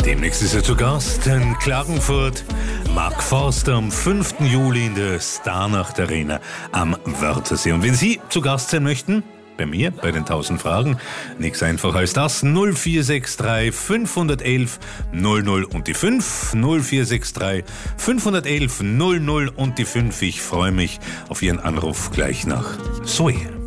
Demnächst ist er zu Gast in Klagenfurt. Mark Forster am 5. Juli in der Starnacht Arena am Wörthersee. Und wenn Sie zu Gast sein möchten, bei mir, bei den 1000 Fragen, nichts einfacher als das. 0463 511 00 und die 5. 0463 511 00 und die 5. Ich freue mich auf Ihren Anruf gleich nach Zoe.